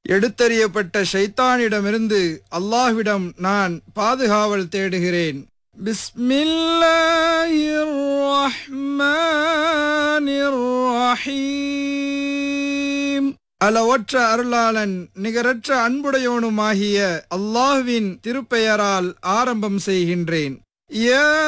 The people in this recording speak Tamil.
எடுத்தறியப்பட்ட ஷைத்தானிடமிருந்து அல்லாஹ்விடம் நான் பாதுகாவல் தேடுகிறேன். பிஸ்மில்லாஹிர் ரஹ்மானிர் ரஹீம். அளவற்ற அருளாளன் நிகரற்ற அன்புடையோனுமாகிய அல்லாஹ்வின் திருப்பெயரால் ஆரம்பம் செய்கின்றேன். யா